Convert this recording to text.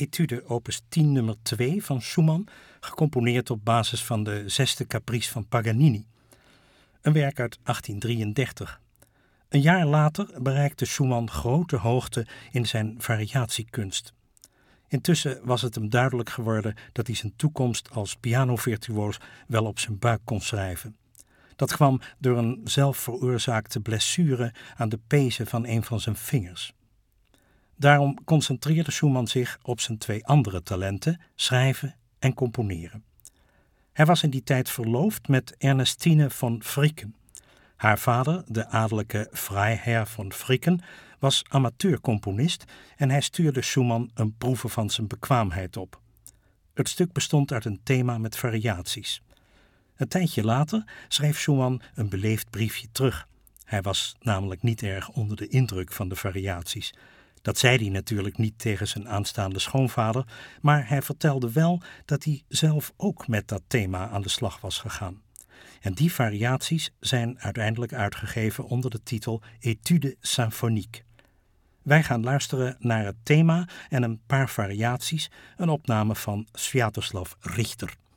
Etude opus 10 nummer 2 van Schumann, gecomponeerd op basis van de 6e caprice van Paganini. Een werk uit 1833. Een jaar later bereikte Schumann grote hoogte in zijn variatiekunst. Intussen was het hem duidelijk geworden dat hij zijn toekomst als pianovirtuoos wel op zijn buik kon schrijven. Dat kwam door een zelf veroorzaakte blessure aan de pezen van een van zijn vingers. Daarom concentreerde Schumann zich op zijn 2 andere talenten, schrijven en componeren. Hij was in die tijd verloofd met Ernestine von Fricken. Haar vader, de adellijke Freiherr von Fricken, was amateurcomponist en hij stuurde Schumann een proeve van zijn bekwaamheid op. Het stuk bestond uit een thema met variaties. Een tijdje later schreef Schumann een beleefd briefje terug. Hij was namelijk niet erg onder de indruk van de variaties. Dat zei hij natuurlijk niet tegen zijn aanstaande schoonvader, maar hij vertelde wel dat hij zelf ook met dat thema aan de slag was gegaan. En die variaties zijn uiteindelijk uitgegeven onder de titel Etude symphonique. Wij gaan luisteren naar het thema en een paar variaties, een opname van Sviatoslav Richter.